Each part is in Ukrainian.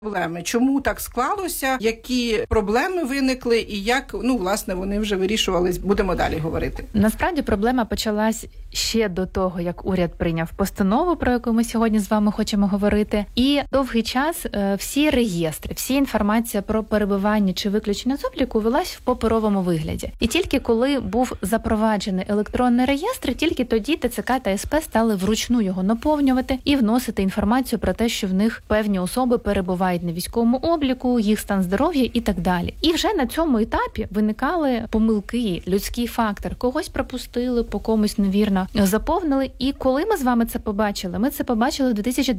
проблеми. Чому так склалося, які проблеми виникли і як, власне, вони вже вирішувались. Будемо далі говорити. Насправді проблема почалась ще до того, як уряд прийняв постанову, про яку ми сьогодні з вами хочемо говорити. І довгий час всі реєстри, всі інформація про перебування чи виключення з обліку велась в паперовому вигляді. І тільки коли був запроваджений електронний реєстр, тільки тоді ТЦК та СП стали вручну його наповнювати і вносити інформацію про те, що в них певні особи перебувають на військовому обліку, їх стан здоров'я і так далі. І вже на цьому етапі виникали помилки, людський фактор. Когось пропустили, по комусь невірно заповнили. І коли ми з вами це побачили? Ми це побачили в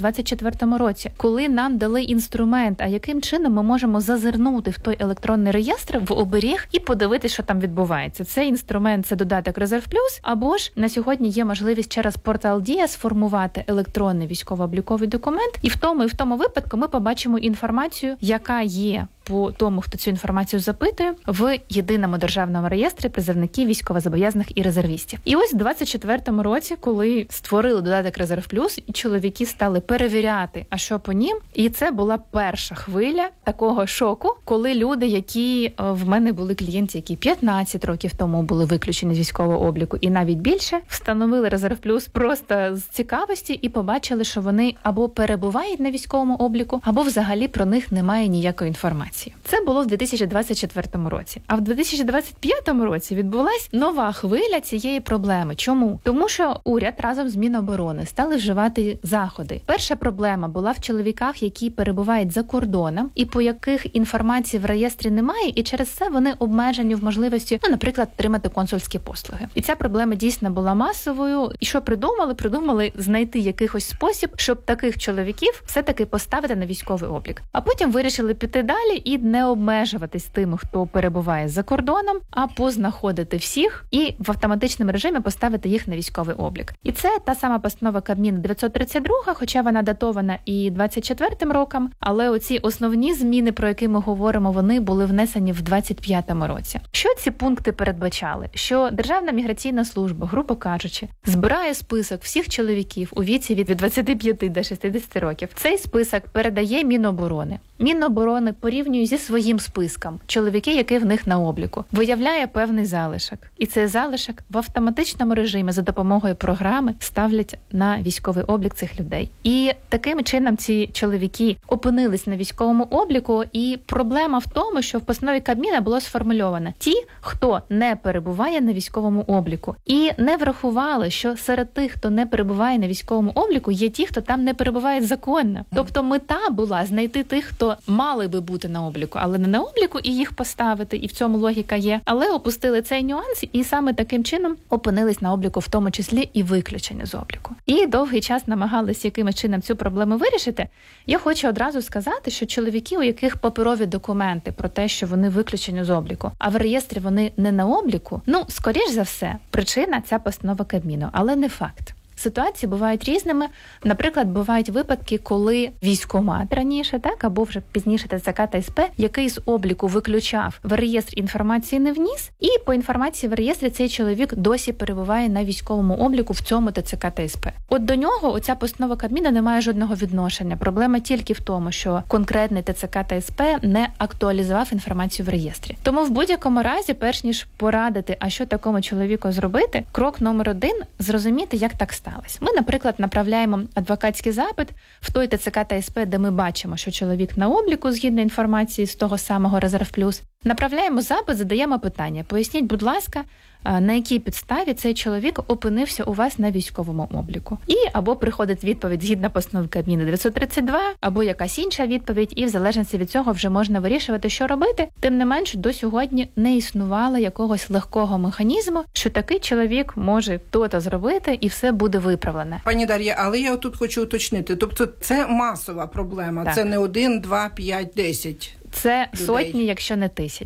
2024 році, коли нам дали інструмент, а яким чином ми можемо зазирнути в той електронний реєстр, в оберіг і подивитися, що там відбувається. Цей інструмент – це додаток Резерв Плюс, або ж на сьогодні є можливість через портал Дія сформувати електронний військово-обліковий документ, і в тому випадку ми побачимо інформацію, яка є по тому, хто цю інформацію запитує, в єдиному державному реєстрі призовників, військовозобов'язаних і резервістів. І ось в 24-му році, коли створили додаток Резерв Плюс, і чоловіки стали перевіряти, а що по ним, і це була перша хвиля такого шоку, коли люди, які в мене були клієнти, які 15 років тому були виключені з військового обліку, і навіть більше, встановили Резерв Плюс просто з цікавості і побачили, що вони або перебувають на військовому обліку, або взагалі про них немає ніякої інформації. Це було в 2024 році. А в 2025 році відбулась нова хвиля цієї проблеми. Чому? Тому що уряд разом з Міноборони стали вживати заходи. Перша проблема була в чоловіках, які перебувають за кордоном, і по яких інформації в реєстрі немає, і через це вони обмежені в можливості, наприклад, отримати консульські послуги. І ця проблема дійсно була масовою. І що придумали? Придумали знайти якийсь спосіб, щоб таких чоловіків все-таки поставити на військовий облік. А потім вирішили піти далі і не обмежуватись тими, хто перебуває за кордоном, а познаходити всіх і в автоматичному режимі поставити їх на військовий облік. І це та сама постанова Кабміну 932, хоча вона датована і 24-м роком, але оці основні зміни, про які ми говоримо, вони були внесені в 25-му році. Що ці пункти передбачали? Що Державна міграційна служба, грубо кажучи, збирає список всіх чоловіків у віці від 25 до 60 років. Цей список передає Міноборони. Міноборони порівнює зі своїм списком чоловіки, які в них на обліку, виявляє певний залишок. І цей залишок в автоматичному режимі за допомогою програми ставлять на військовий облік цих людей. І таким чином ці чоловіки опинились на військовому обліку, і проблема в тому, що в постанові Кабміна було сформульовано ті, хто не перебуває на військовому обліку. І не врахували, що серед тих, хто не перебуває на військовому обліку, є ті, хто там не перебуває законно. Тобто мета була знайти тих, хто мали би бути на обліку, але не на обліку, і їх поставити, і в цьому логіка є. Але опустили цей нюанс, і саме таким чином опинились на обліку, в тому числі і виключені з обліку. І довгий час намагалися якимось чином цю проблему вирішити. Я хочу одразу сказати, що чоловіки, у яких паперові документи про те, що вони виключені з обліку, а в реєстрі вони не на обліку, скоріш за все, причина – ця постанова Кабміну, але не факт. Ситуації бувають різними. Наприклад, бувають випадки, коли військкомат раніше, або вже пізніше ТЦК та СП, який з обліку виключав, в реєстр інформації не вніс, і по інформації в реєстрі цей чоловік досі перебуває на військовому обліку в цьому ТЦК та СП. От до нього оця постанова Кабміну не має жодного відношення. Проблема тільки в тому, що конкретний ТЦК та СП не актуалізував інформацію в реєстрі. Тому в будь-якому разі, перш ніж порадити, а що такому чоловіку зробити, крок номер 1 – зрозуміти, як так сталося. Ми, наприклад, направляємо адвокатський запит в той ТЦК та СП, де ми бачимо, що чоловік на обліку, згідно інформації з того самого Резерв Плюс. Направляємо запит, задаємо питання. Поясніть, будь ласка, на якій підставі цей чоловік опинився у вас на військовому обліку. І або приходить відповідь згідно постанови Кабміну 932, або якась інша відповідь, і в залежності від цього вже можна вирішувати, що робити. Тим не менш, до сьогодні не існувало якогось легкого механізму, що такий чоловік може то-то зробити, і все буде виправлене. Пані Дар'я, але я тут хочу уточнити. Тобто це масова проблема, так. Це не 1, 2, 5, 10 Це людей. Сотні, якщо не тисячі.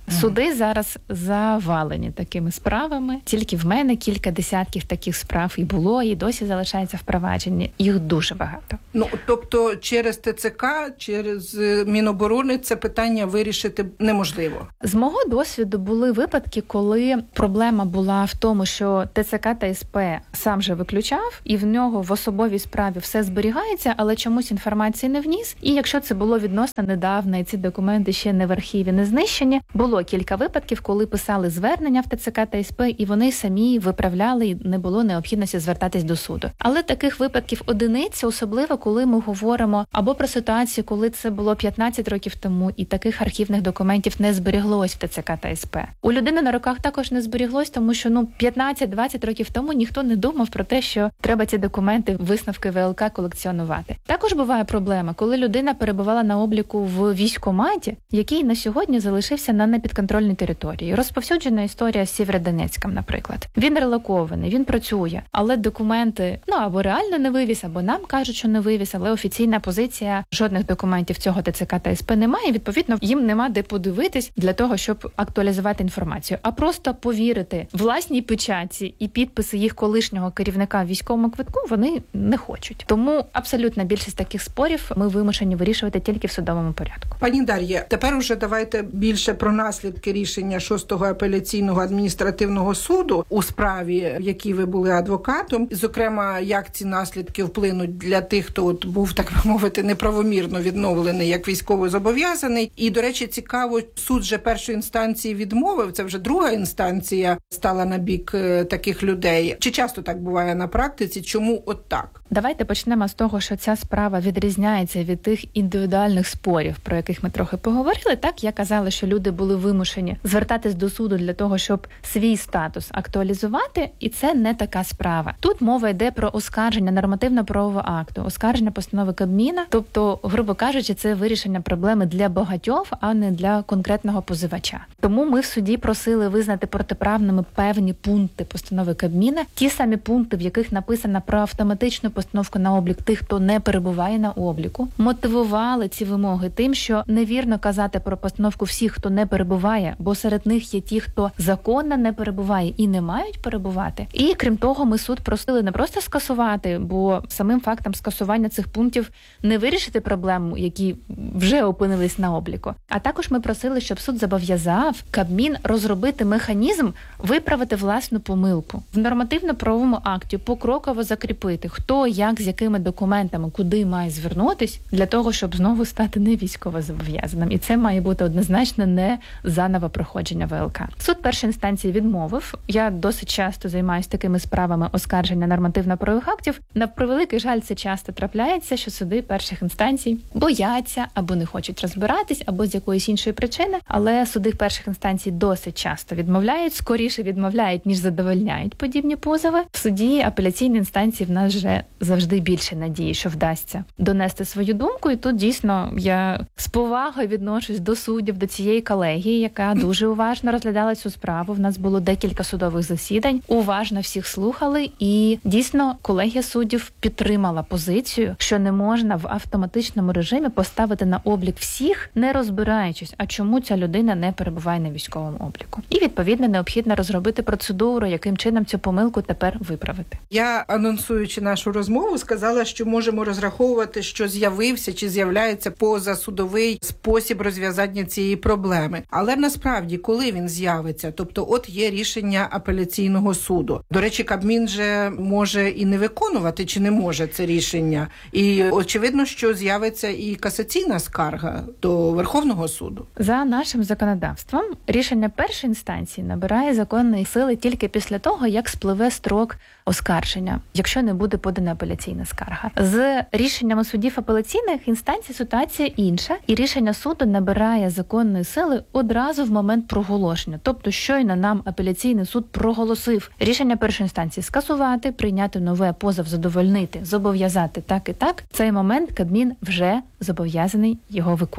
Суди зараз завалені такими справами. Тільки в мене кілька десятків таких справ і було, і досі залишається в провадженні. Їх дуже багато. Тобто через ТЦК, через Міноборони це питання вирішити неможливо? З мого досвіду були випадки, коли проблема була в тому, що ТЦК та СП сам же виключав, і в нього в особовій справі все зберігається, але чомусь інформації не вніс. І якщо це було відносно недавно, і ці документи ще не в архіві, не знищені, було кілька випадків, коли писали звернення в ТЦК та СП, і вони самі виправляли, і не було необхідності звертатись до суду. Але таких випадків одиниці, особливо коли ми говоримо або про ситуацію, коли це було 15 років тому, і таких архівних документів не зберіглось в ТЦК та СП. У людини на руках також не зберіглось, тому що 15-20 років тому ніхто не думав про те, що треба ці документи, висновки ВЛК колекціонувати. Також буває проблема, коли людина перебувала на обліку в військкоматі, який на сьогодні залишився на непідконтрольній території. Розповсюджена історія з Сєвєродонецьком, наприклад. Він релокований, він працює, але документи, або реально не вивіз, або нам кажуть, що не вивіз, але офіційна позиція, жодних документів цього ТЦК та СП немає, відповідно, їм нема де подивитись для того, щоб актуалізувати інформацію. А просто повірити власній печатці і підписи їх колишнього керівника в військовому квитку вони не хочуть. Тому абсолютна більшість таких спорів ми вимушені вирішувати тільки в судовому порядку. Пані Дар'я, тепер уже давайте більше про наслідки рішення 6-го апеляційного адміністративного суду у справі, в якій ви були адвокатом. Зокрема, як ці наслідки вплинуть для тих, хто був, так би мовити, неправомірно відновлений як військовозобов'язаний. І, до речі, цікаво, суд вже першої інстанції відмовив, це вже друга інстанція стала на бік таких людей. Чи часто так буває на практиці? Чому от так? Давайте почнемо з того, що ця справа відрізняється від тих індивідуальних спорів, про яких ми трохи поговорили. Так, я казала, що люди були вимушені звертатись до суду для того, щоб свій статус актуалізувати, і це не така справа. Тут мова йде про оскарження нормативно-правового акту, оскарження постанови Кабміна, тобто, грубо кажучи, це вирішення проблеми для багатьох, а не для конкретного позивача. Тому ми в суді просили визнати протиправними певні пункти постанови Кабміна, ті самі пункти, в яких написано про автоматичну постановку на облік тих, хто не перебуває на обліку, мотивували ці вимоги тим, що невірно казати про постановку всіх, хто не перебуває, бо серед них є ті, хто законно не перебуває і не мають перебувати. І крім того, ми суд просили не просто скасувати, бо самим фактом скасування цих пунктів не вирішити проблему, які вже опинились на обліку. А також ми просили, щоб суд зобов'язав Кабмін розробити механізм виправити власну помилку. В нормативно-правовому акті покроково закріпити, хто, як, з якими документами, куди має звернутись, для того, щоб знову стати не військовозобов'язаним. І це має бути однозначно не заново проходження ВЛК. Суд першої інстанції відмовив. Я досить часто займаюся такими справами оскарження нормативно-правових актів. На превеликий жаль, це часто трапляється, що суди перших інстанцій бояться або не хочуть розбиратись, або з якоїсь іншої причини, але суди перших інстанцій досить часто відмовляють, скоріше відмовляють, ніж задовольняють подібні позови. В суді апеляційної інстанції в нас вже завжди більше надії, що вдасться донести свою думку, і тут дійсно я з повагою відношусь до суддів, до цієї колегії, яка дуже уважно розглядала цю справу. В нас було декілька судових засідань, уважно всіх слухали, і дійсно колегія суддів підтримала позицію, що не можна в автоматичному режимі поставити на облік всіх, не розбираючись, а чому ця людина не перебуває на військовому обліку. І, відповідно, необхідно розробити процедуру, яким чином цю помилку тепер виправити. Я, анонсуючи нашу розмову, сказала, що можемо розраховувати, що з'явився чи з'являється позасудовий спосіб розв'язання цієї проблеми. Але насправді, коли він з'явиться? Тобто, от є рішення апеляційного суду. До речі, Кабмін же може і не виконувати, чи не може це рішення. І очевидно, що з'явиться і касаційна скарга до Верховного суду. За нашим законодавством, рішення першої інстанції набирає законної сили тільки після того, як спливе строк оскарження, якщо не буде подана апеляційна скарга. З рішеннями судів апеляційних інстанцій ситуація інша, і рішення суду набирає законної сили одразу в момент проголошення. Тобто, щойно нам апеляційний суд проголосив рішення першої інстанції скасувати, прийняти нове, позов задовольнити, зобов'язати так і так, в цей момент Кабмін вже зобов'язаний його виконувати.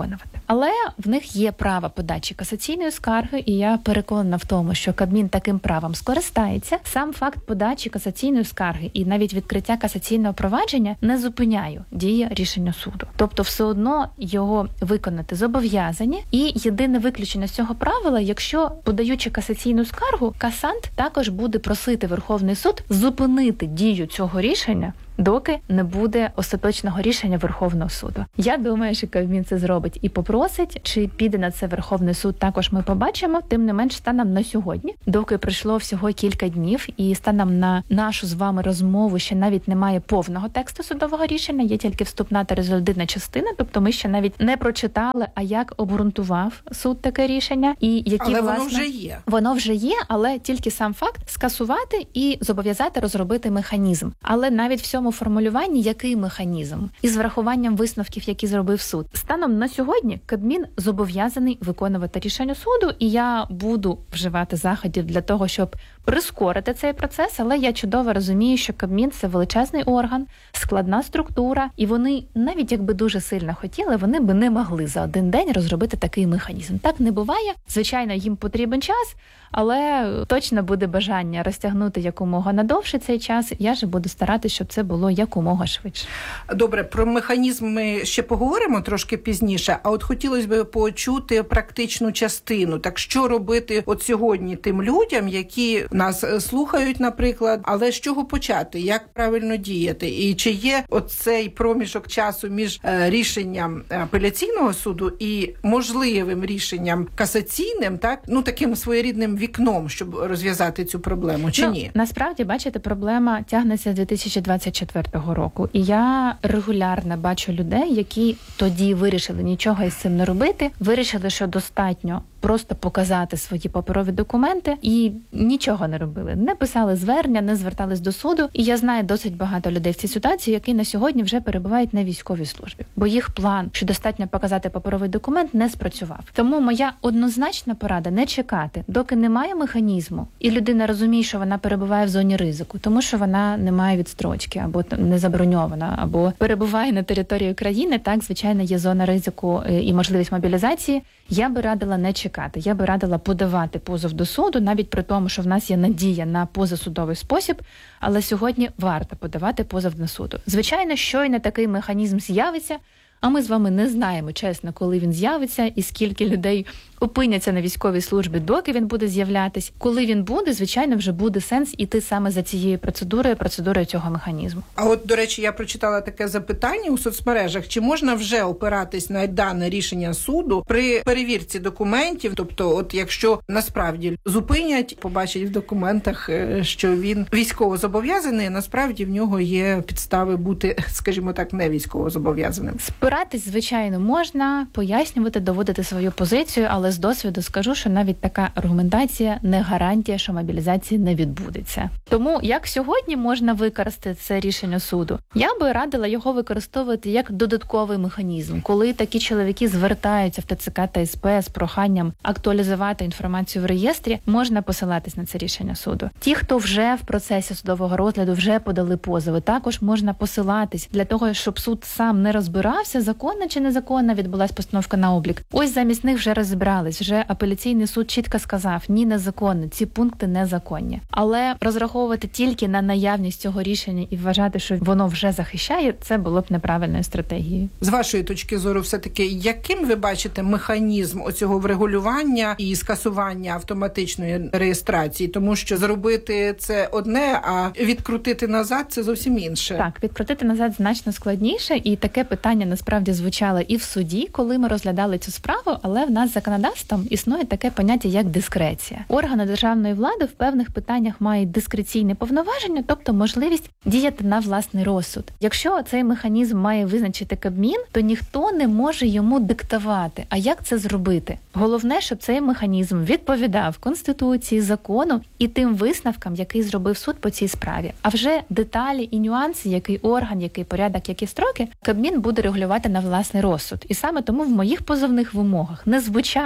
Але в них є право подачі касаційної скарги, і я переконана в тому, що Кабмін таким правом скористається. Сам факт подачі касаційної скарги і навіть відкриття касаційного провадження не зупиняє дії рішення суду. Тобто все одно його виконати зобов'язані. І єдине виключення з цього правила, якщо, подаючи касаційну скаргу, касант також буде просити Верховний суд зупинити дію цього рішення, доки не буде остаточного рішення Верховного суду. Я думаю, що Кабмін це зробить і попросить, чи піде на це Верховний суд, також ми побачимо. Тим не менш, станом на сьогодні, доки пройшло всього кілька днів, і станом на нашу з вами розмову ще навіть немає повного тексту судового рішення, є тільки вступна та резолютивна частина, тобто ми ще навіть не прочитали, а як обґрунтував суд таке рішення, і які, але власне... воно вже є. Воно вже є, але тільки сам факт скасувати і зобов'язати розробити механізм. Але навіть в цьому формулюванні, який механізм, із врахуванням висновків, які зробив суд. Станом на сьогодні Кабмін зобов'язаний виконувати рішення суду, і я буду вживати заходів для того, щоб прискорити цей процес, але я чудово розумію, що Кабмін – це величезний орган, складна структура, і вони, навіть якби дуже сильно хотіли, вони би не могли за один день розробити такий механізм. Так не буває. Звичайно, їм потрібен час, але точно буде бажання розтягнути якомога надовше цей час. Я ж буду старатися, щоб це було якомога швидше. Добре, про механізм ми ще поговоримо трошки пізніше, а от хотілося б почути практичну частину. Так що робити от сьогодні тим людям, які нас слухають, наприклад, але з чого почати? Як правильно діяти? І чи є оцей проміжок часу між рішенням апеляційного суду і можливим рішенням касаційним, так? Ну, таким своєрідним вікном, щоб розв'язати цю проблему, чи ні? Насправді, бачите, проблема тягнеться з 2024 року. І я регулярно бачу людей, які тоді вирішили нічого із цим не робити, вирішили, що достатньо просто показати свої паперові документи і нічого не робили. Не писали звернення, не звертались до суду. І я знаю досить багато людей в цій ситуації, які на сьогодні вже перебувають на військовій службі. Бо їх план, що достатньо показати паперовий документ, не спрацював. Тому моя однозначна порада – не чекати, доки немає механізму, і людина розуміє, що вона перебуває в зоні ризику, тому що вона не має відстрочки, або не заброньована, або перебуває на території країни, так, звичайно, є зона ризику і можливість мобілізації. Я би радила не чекати. Я би радила подавати позов до суду, навіть при тому, що в нас є надія на позасудовий спосіб, але сьогодні варто подавати позов на суду. Звичайно, щойно такий механізм з'явиться, а ми з вами не знаємо, чесно, коли він з'явиться і скільки людей опиняться на військовій службі, доки він буде з'являтись. Коли він буде, звичайно, вже буде сенс іти саме за цією процедурою цього механізму. А от, до речі, я прочитала таке запитання у соцмережах, чи можна вже опиратись на дане рішення суду при перевірці документів, тобто, от якщо насправді зупинять, побачать в документах, що він військовозобов'язаний, насправді в нього є підстави бути, скажімо так, не військовозобов'язаним. Спиратись, звичайно, можна, пояснювати, доводити свою позицію, але з досвіду скажу, що навіть така аргументація не гарантія, що мобілізації не відбудеться. Тому як сьогодні можна використати це рішення суду? Я би радила його використовувати як додатковий механізм. Коли такі чоловіки звертаються в ТЦК та СП з проханням актуалізувати інформацію в реєстрі, можна посилатись на це рішення суду. Ті, хто вже в процесі судового розгляду, вже подали позови, також можна посилатись для того, щоб суд сам не розбирався, законно чи незаконно відбулась постановка на облік. Ось замість них вже розібрались, вже апеляційний суд чітко сказав, ні, незаконно, ці пункти незаконні. Але розраховувати тільки на наявність цього рішення і вважати, що воно вже захищає, це було б неправильною стратегією. З вашої точки зору, все-таки, яким ви бачите механізм оцього врегулювання і скасування автоматичної реєстрації? Тому що зробити це одне, а відкрутити назад – це зовсім інше. Так, відкрутити назад значно складніше, і таке питання насправді звучало і в суді, коли ми розглядали цю справу, але в нас законодавством існує таке поняття, як дискреція. Органи державної влади в певних питаннях мають дискреційне повноваження, тобто можливість діяти на власний розсуд. Якщо цей механізм має визначити Кабмін, то ніхто не може йому диктувати. А як це зробити? Головне, щоб цей механізм відповідав Конституції, закону і тим висновкам, який зробив суд по цій справі. А вже деталі і нюанси, який орган, який порядок, які строки, Кабмін буде регулювати на власний розсуд. І саме тому в моїх позовних вимогах не звучало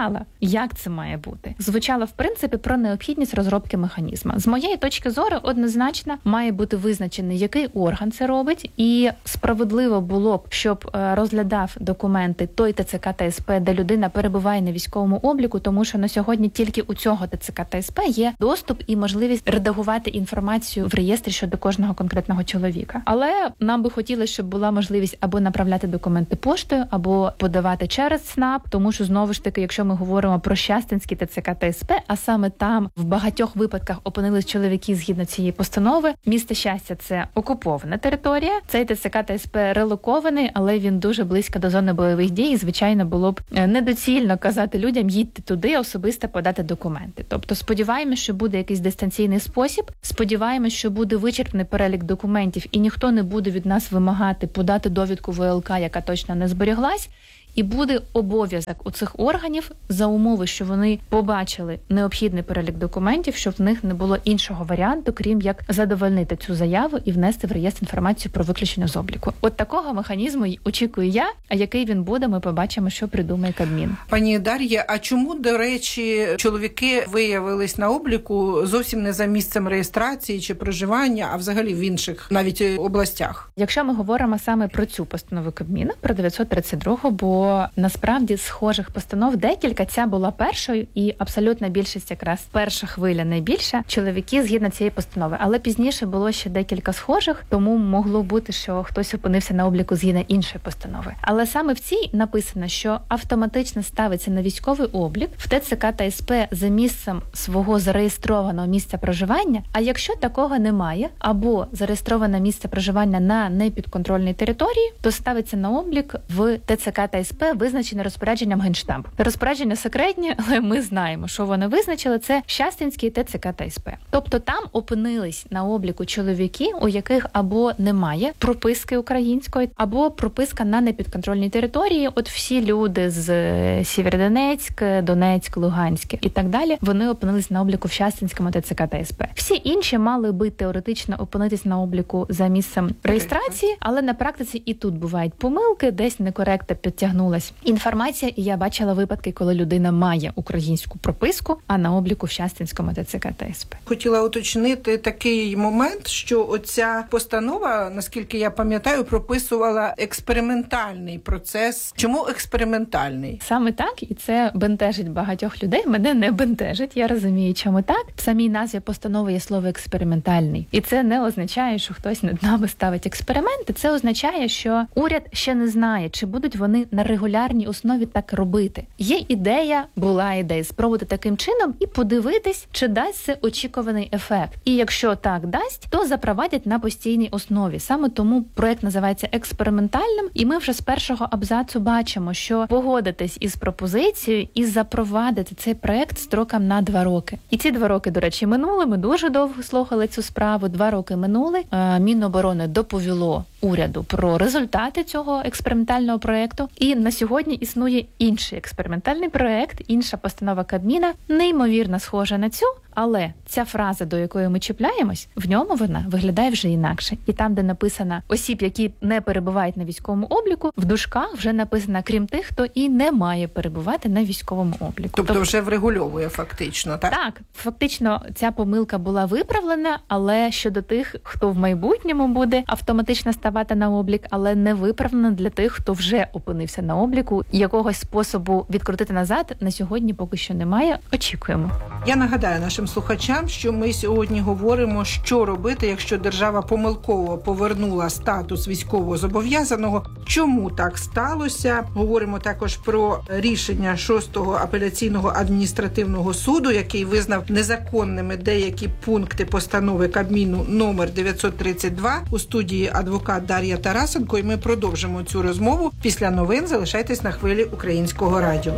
звучала, як це має бути. Звучала, в принципі, про необхідність розробки механізму. З моєї точки зору, однозначно, має бути визначений, який орган це робить, і справедливо було б, щоб розглядав документи той ТЦК та СП, де людина перебуває на військовому обліку, тому що на сьогодні тільки у цього ТЦК та СП є доступ і можливість редагувати інформацію в реєстрі щодо кожного конкретного чоловіка. Але нам би хотілося, щоб була можливість або направляти документи поштою, або подавати через ЦНАП, тому що, знову ж таки, якщо ми говоримо про Щастинський ТЦК та СП, а саме там в багатьох випадках опинились чоловіки згідно цієї постанови, місто Щастя – це окупована територія, цей ТЦК та СП релокований, але він дуже близько до зони бойових дій, і, звичайно, було б недоцільно казати людям, їдьте туди особисто подати документи. Тобто сподіваємося, що буде якийсь дистанційний спосіб, сподіваємося, що буде вичерпний перелік документів і ніхто не буде від нас вимагати подати довідку ВЛК, яка точно не зберіглась. І буде обов'язок у цих органів за умови, що вони побачили необхідний перелік документів, щоб в них не було іншого варіанту, крім як задовольнити цю заяву і внести в реєстр інформацію про виключення з обліку. От такого механізму очікую я, а який він буде, ми побачимо, що придумає Кабмін. Пані Дар'я, а чому, до речі, чоловіки виявились на обліку зовсім не за місцем реєстрації чи проживання, а взагалі в інших навіть областях? Якщо ми говоримо саме про цю постанову Кабміна, про 932, бо насправді схожих постанов декілька, ця була першою, і абсолютна більшість, якраз перша хвиля найбільша, чоловіки згідно цієї постанови. Але пізніше було ще декілька схожих, тому могло бути, що хтось опинився на обліку згідно іншої постанови. Але саме в цій написано, що автоматично ставиться на військовий облік в ТЦК та СП за місцем свого зареєстрованого місця проживання, а якщо такого немає, або зареєстроване місце проживання на непідконтрольній території, то ставиться на облік в ТЦК та СП, визначене розпорядженням Генштабу. Розпорядження секретні, але ми знаємо, що вони визначили. Це Щастинський ТЦК та СП. Тобто там опинились на обліку чоловіки, у яких або немає прописки української, або прописка на непідконтрольній території. От всі люди з Сєвєродонецьк, Донецьк, Луганськ і так далі, вони опинились на обліку в Щастинському ТЦК та СП. Всі інші мали би теоретично опинитись на обліку за місцем реєстрації, але на практиці і тут бувають помилки, десь некоректно підтягнулась інформація, і я бачила випадки, коли людина має українську прописку, а на обліку в Щастинському ТЦК та СП. Хотіла уточнити такий момент, що оця постанова, наскільки я пам'ятаю, прописувала експериментальний процес. Чому експериментальний? Саме так, і це бентежить багатьох людей. Мене не бентежить, я розумію, чому так. В самій назві постанови є слово експериментальний. І це не означає, що хтось над нами ставить експерименти. Це означає, що уряд ще не знає, чи будуть вони на регулярній основі так робити. Є ідея, була ідея спробувати таким чином і подивитись, чи дасть це очікуваний ефект. І якщо так дасть, то запровадять на постійній основі. Саме тому проект називається експериментальним, і ми вже з першого абзацу бачимо, що погодитись із пропозицією і запровадити цей проект строком на 2 роки. І ці 2 роки, до речі, минули. Ми дуже довго слухали цю справу. 2 роки минули. Міноборони доповіло уряду про результати цього експериментального проекту. І на сьогодні існує інший експериментальний проект, інша постанова Кабміна, неймовірно схожа на цю, але ця фраза, до якої ми чіпляємось, в ньому вона виглядає вже інакше. І там, де написано осіб, які не перебувають на військовому обліку, в дужках вже написано крім тих, хто і не має перебувати на військовому обліку. Тобто вже врегульовує фактично, так? Так, фактично ця помилка була виправлена, але щодо тих, хто в майбутньому буде автоматично ставати на облік, але не виправлена для тих, хто вже опинився на обліку. Якогось способу відкрутити назад на сьогодні поки що немає. Очікуємо. Я нагадаю нашим слухачам, що ми сьогодні говоримо, що робити, якщо держава помилково повернула статус військовозобов'язаного. Чому так сталося? Говоримо також про рішення 6-го апеляційного адміністративного суду, який визнав незаконними деякі пункти постанови Кабміну номер 932. У студії адвокат Дар'я Тарасенко, і ми продовжимо цю розмову після новин. Залишайтесь на хвилі Українського радіо.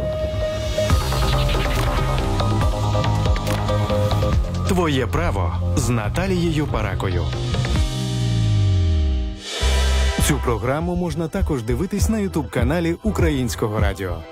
Твоє право з Наталією Паракою. Цю програму можна також дивитись на YouTube-каналі Українського радіо.